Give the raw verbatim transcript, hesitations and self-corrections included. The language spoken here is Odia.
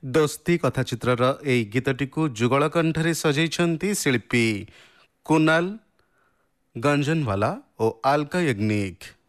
ଦୋସ୍ତି କଥାଚିତ୍ରର ଏହି ଗୀତଟିକୁ ଯୁଗଳ କଣ୍ଠରେ ସଜେଇଛନ୍ତି ଶିଳ୍ପୀ କୁନାଲ ଗଞ୍ଜନୱାଲା ଓ ଆଲକା ୟଗ୍ନିକ।